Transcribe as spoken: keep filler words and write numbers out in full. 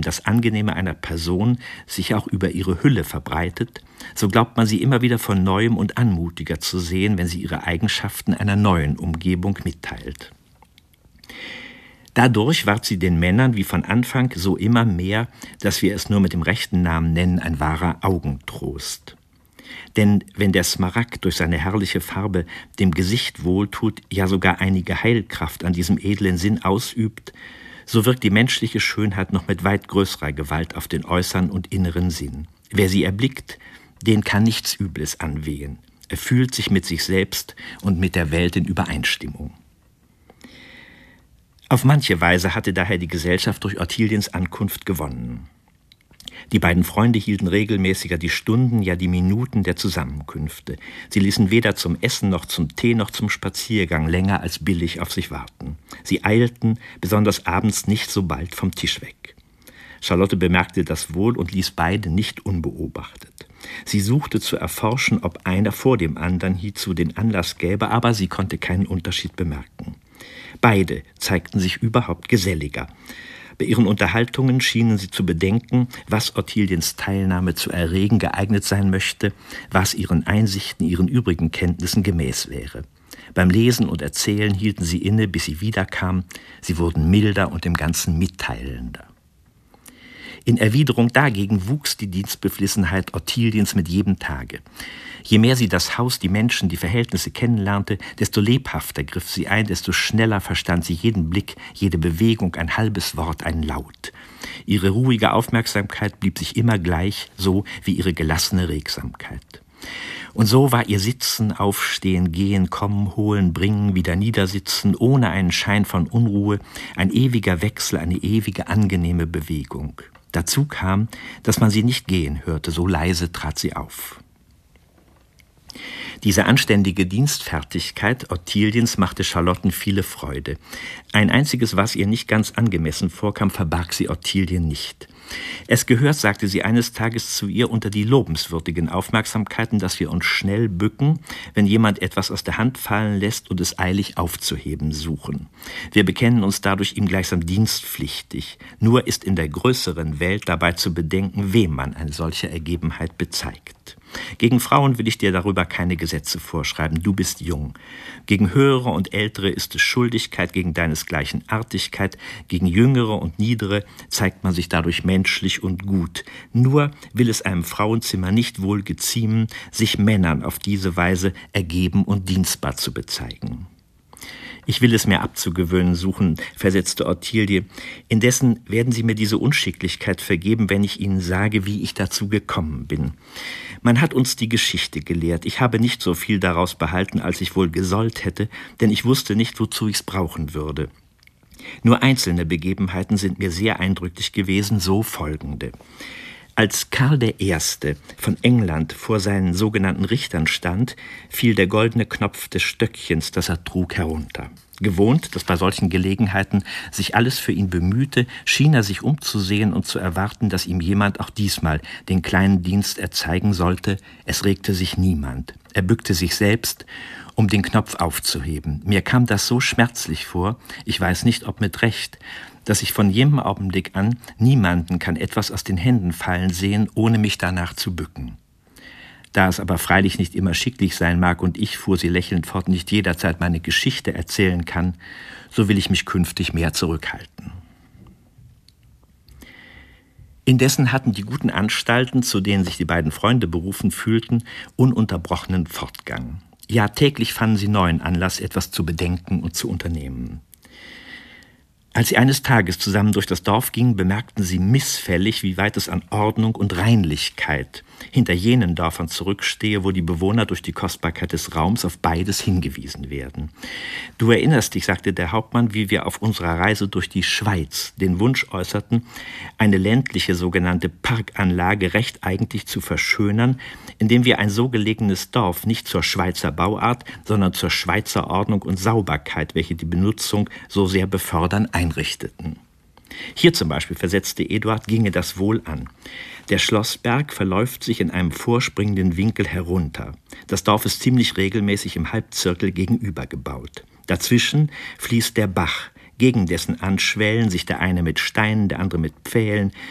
das Angenehme einer Person sich auch über ihre Hülle verbreitet, so glaubt man sie immer wieder von Neuem und anmutiger zu sehen, wenn sie ihre Eigenschaften einer neuen Umgebung mitteilt. Dadurch ward sie den Männern wie von Anfang so immer mehr, dass wir es nur mit dem rechten Namen nennen, ein wahrer Augentrost. Denn wenn der Smaragd durch seine herrliche Farbe dem Gesicht wohltut, ja sogar einige Heilkraft an diesem edlen Sinn ausübt, so wirkt die menschliche Schönheit noch mit weit größerer Gewalt auf den äußeren und inneren Sinn. Wer sie erblickt, den kann nichts Übles anwehen. Er fühlt sich mit sich selbst und mit der Welt in Übereinstimmung. Auf manche Weise hatte daher die Gesellschaft durch Ottiliens Ankunft gewonnen. Die beiden Freunde hielten regelmäßiger die Stunden, ja die Minuten der Zusammenkünfte. Sie ließen weder zum Essen noch zum Tee noch zum Spaziergang länger als billig auf sich warten. Sie eilten, besonders abends, nicht so bald vom Tisch weg. Charlotte bemerkte das wohl und ließ beide nicht unbeobachtet. Sie suchte zu erforschen, ob einer vor dem anderen hierzu den Anlass gäbe, aber sie konnte keinen Unterschied bemerken. Beide zeigten sich überhaupt geselliger. Bei ihren Unterhaltungen schienen sie zu bedenken, was Ottiliens Teilnahme zu erregen geeignet sein möchte, was ihren Einsichten, ihren übrigen Kenntnissen gemäß wäre. Beim Lesen und Erzählen hielten sie inne, bis sie wiederkam. Sie wurden milder und im Ganzen mitteilender. In Erwiderung dagegen wuchs die Dienstbeflissenheit Ottiliens mit jedem Tage. Je mehr sie das Haus, die Menschen, die Verhältnisse kennenlernte, desto lebhafter griff sie ein, desto schneller verstand sie jeden Blick, jede Bewegung, ein halbes Wort, ein Laut. Ihre ruhige Aufmerksamkeit blieb sich immer gleich, so wie ihre gelassene Regsamkeit. Und so war ihr Sitzen, Aufstehen, Gehen, Kommen, Holen, Bringen, wieder Niedersitzen, ohne einen Schein von Unruhe, ein ewiger Wechsel, eine ewige angenehme Bewegung. Dazu kam, dass man sie nicht gehen hörte, so leise trat sie auf. Diese anständige Dienstfertigkeit Ottiliens machte Charlotten viele Freude. Ein einziges, was ihr nicht ganz angemessen vorkam, verbarg sie Ottilien nicht. Es gehört, sagte sie eines Tages zu ihr, unter die lobenswürdigen Aufmerksamkeiten, dass wir uns schnell bücken, wenn jemand etwas aus der Hand fallen lässt und es eilig aufzuheben suchen. Wir bekennen uns dadurch ihm gleichsam dienstpflichtig. Nur ist in der größeren Welt dabei zu bedenken, wem man eine solche Ergebenheit bezeigt. Gegen Frauen will ich dir darüber keine Gesetze vorschreiben, du bist jung. Gegen Höhere und Ältere ist es Schuldigkeit, gegen deinesgleichen Artigkeit, gegen Jüngere und Niedere zeigt man sich dadurch menschlich und gut. Nur will es einem Frauenzimmer nicht wohl geziemen, sich Männern auf diese Weise ergeben und dienstbar zu bezeigen. Ich will es mir abzugewöhnen suchen, versetzte Ottilie. Indessen werden Sie mir diese Unschicklichkeit vergeben, wenn ich Ihnen sage, wie ich dazu gekommen bin. Man hat uns die Geschichte gelehrt. Ich habe nicht so viel daraus behalten, als ich wohl gesollt hätte, denn ich wusste nicht, wozu ich's brauchen würde. Nur einzelne Begebenheiten sind mir sehr eindrücklich gewesen, so folgende. Als Karl der Erste von England vor seinen sogenannten Richtern stand, fiel der goldene Knopf des Stöckchens, das er trug, herunter. Gewohnt, dass bei solchen Gelegenheiten sich alles für ihn bemühte, schien er sich umzusehen und zu erwarten, dass ihm jemand auch diesmal den kleinen Dienst erzeigen sollte. Es regte sich niemand. Er bückte sich selbst, um den Knopf aufzuheben. Mir kam das so schmerzlich vor, ich weiß nicht, ob mit Recht, dass ich von jenem Augenblick an niemanden kann etwas aus den Händen fallen sehen, ohne mich danach zu bücken. Da es aber freilich nicht immer schicklich sein mag und ich, fuhr sie lächelnd fort, nicht jederzeit meine Geschichte erzählen kann, so will ich mich künftig mehr zurückhalten. Indessen hatten die guten Anstalten, zu denen sich die beiden Freunde berufen fühlten, ununterbrochenen Fortgang. Ja, täglich fanden sie neuen Anlass, etwas zu bedenken und zu unternehmen. Als sie eines Tages zusammen durch das Dorf gingen, bemerkten sie missfällig, wie weit es an Ordnung und Reinlichkeit hinter jenen Dörfern zurückstehe, wo die Bewohner durch die Kostbarkeit des Raums auf beides hingewiesen werden. Du erinnerst dich, sagte der Hauptmann, wie wir auf unserer Reise durch die Schweiz den Wunsch äußerten, eine ländliche sogenannte Parkanlage recht eigentlich zu verschönern, indem wir ein so gelegenes Dorf nicht zur Schweizer Bauart, sondern zur Schweizer Ordnung und Sauberkeit, welche die Benutzung so sehr befördern, einrichteten. Hier zum Beispiel, versetzte Eduard, ginge das wohl an. Der Schlossberg verläuft sich in einem vorspringenden Winkel herunter. Das Dorf ist ziemlich regelmäßig im Halbzirkel gegenüber gebaut. Dazwischen fließt der Bach, gegen dessen Anschwellen sich der eine mit Steinen, der andere mit Pfählen,